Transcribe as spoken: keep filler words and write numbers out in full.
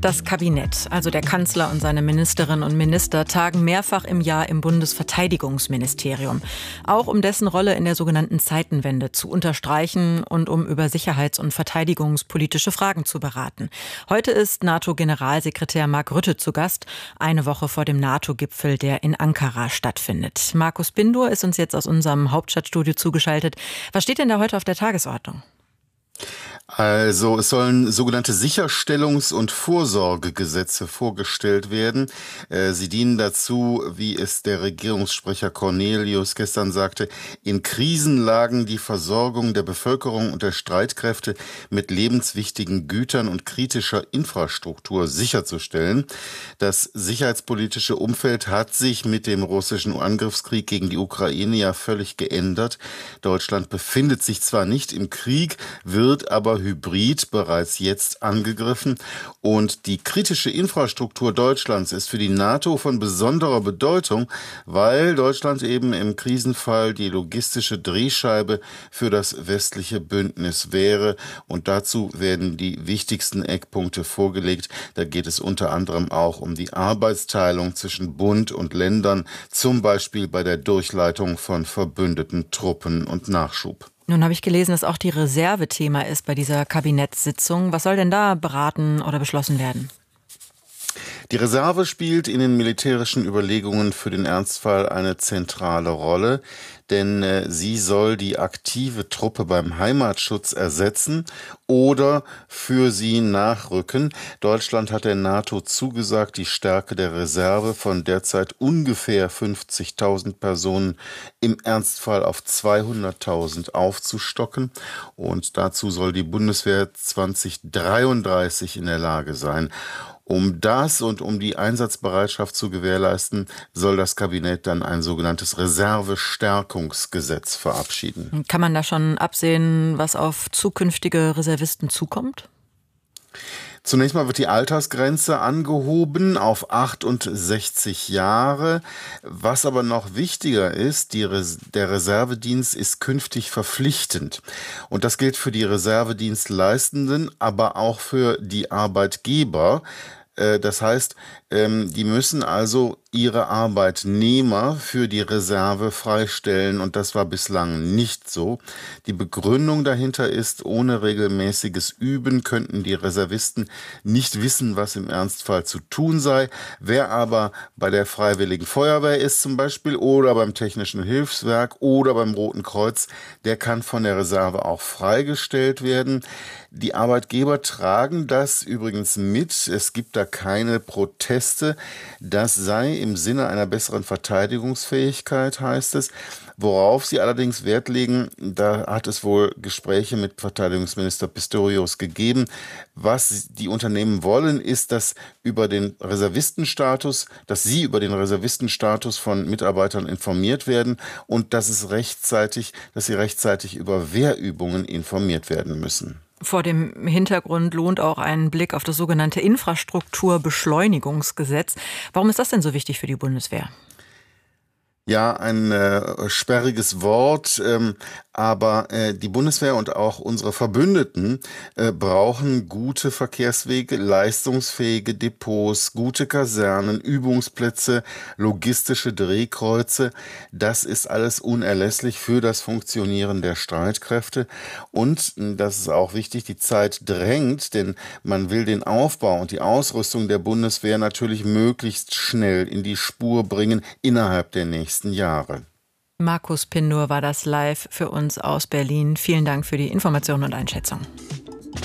Das Kabinett, also der Kanzler und seine Ministerinnen und Minister, tagen mehrfach im Jahr im Bundesverteidigungsministerium. Auch um dessen Rolle in der sogenannten Zeitenwende zu unterstreichen und um über sicherheits- und verteidigungspolitische Fragen zu beraten. Heute ist NATO-Generalsekretär Mark Rutte zu Gast, eine Woche vor dem NATO-Gipfel, der in Ankara stattfindet. Markus Pindur ist uns jetzt aus unserem Hauptstadtstudio zugeschaltet. Was steht denn da heute auf der Tagesordnung? Also es sollen sogenannte Sicherstellungs- und Vorsorgegesetze vorgestellt werden. Sie dienen dazu, wie es der Regierungssprecher Cornelius gestern sagte, in Krisenlagen die Versorgung der Bevölkerung und der Streitkräfte mit lebenswichtigen Gütern und kritischer Infrastruktur sicherzustellen. Das sicherheitspolitische Umfeld hat sich mit dem russischen Angriffskrieg gegen die Ukraine ja völlig geändert. Deutschland befindet sich zwar nicht im Krieg, wird aber hybrid bereits jetzt angegriffen. Und die kritische Infrastruktur Deutschlands ist für die NATO von besonderer Bedeutung, weil Deutschland eben im Krisenfall die logistische Drehscheibe für das westliche Bündnis wäre. Und dazu werden die wichtigsten Eckpunkte vorgelegt. Da geht es unter anderem auch um die Arbeitsteilung zwischen Bund und Ländern, zum Beispiel bei der Durchleitung von verbündeten Truppen und Nachschub. Nun habe ich gelesen, dass auch die Reserve Thema ist bei dieser Kabinettssitzung. Was soll denn da beraten oder beschlossen werden? Die Reserve spielt in den militärischen Überlegungen für den Ernstfall eine zentrale Rolle, denn äh, sie soll die aktive Truppe beim Heimatschutz ersetzen oder für sie nachrücken. Deutschland hat der NATO zugesagt, die Stärke der Reserve von derzeit ungefähr fünfzigtausend Personen im Ernstfall auf zweihunderttausend aufzustocken. Und dazu soll die Bundeswehr zwanzig dreiunddreißig in der Lage sein. Um das und um die Einsatzbereitschaft zu gewährleisten, soll das Kabinett dann ein sogenanntes Reservestärkungsgesetz verabschieden. Kann man da schon absehen, was auf zukünftige Reservisten zukommt? Zunächst mal wird die Altersgrenze angehoben auf achtundsechzig Jahre. Was aber noch wichtiger ist, die Res- der Reservedienst ist künftig verpflichtend. Und das gilt für die Reservedienstleistenden, aber auch für die Arbeitgeber. Das heißt, die müssen also ihre Arbeitnehmer für die Reserve freistellen und das war bislang nicht so. Die Begründung dahinter ist, ohne regelmäßiges Üben könnten die Reservisten nicht wissen, was im Ernstfall zu tun sei. Wer aber bei der Freiwilligen Feuerwehr ist zum Beispiel oder beim Technischen Hilfswerk oder beim Roten Kreuz, der kann von der Reserve auch freigestellt werden. Die Arbeitgeber tragen das übrigens mit. Es gibt da keine Proteste. Das sei im Sinne einer besseren Verteidigungsfähigkeit, heißt es. Worauf sie allerdings Wert legen, da hat es wohl Gespräche mit Verteidigungsminister Pistorius gegeben. Was die Unternehmen wollen, ist, dass über den Reservistenstatus, dass sie über den Reservistenstatus von Mitarbeitern informiert werden und dass es rechtzeitig, dass sie rechtzeitig über Wehrübungen informiert werden müssen. Vor dem Hintergrund lohnt auch ein Blick auf das sogenannte Infrastrukturbeschleunigungsgesetz. Warum ist das denn so wichtig für die Bundeswehr? Ja, ein äh, sperriges Wort, ähm, aber äh, die Bundeswehr und auch unsere Verbündeten äh, brauchen gute Verkehrswege, leistungsfähige Depots, gute Kasernen, Übungsplätze, logistische Drehkreuze. Das ist alles unerlässlich für das Funktionieren der Streitkräfte. Und, das ist auch wichtig, die Zeit drängt, denn man will den Aufbau und die Ausrüstung der Bundeswehr natürlich möglichst schnell in die Spur bringen innerhalb der nächsten Jahre. Markus Pindur war das live für uns aus Berlin. Vielen Dank für die Informationen und Einschätzung.